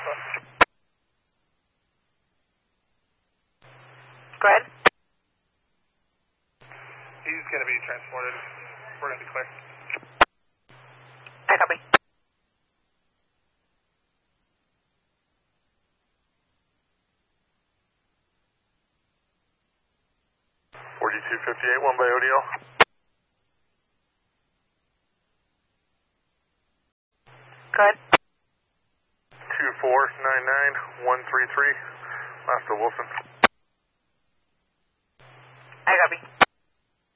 Alpha. Go ahead. He's going to be transported. We're going to be clear. I copy. (4258) 1 by ODL. Go ahead. 2499133. Last to Wilson. I copy.